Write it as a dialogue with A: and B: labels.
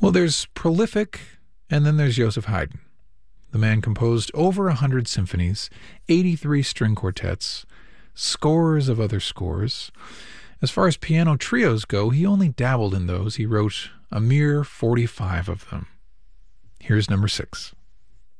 A: Well, there's prolific, and then there's Joseph Haydn. The man composed over 100 symphonies, 83 string quartets, scores of other scores. As far as piano trios go, he only dabbled in those. He wrote a mere 45 of them. Here's number 6.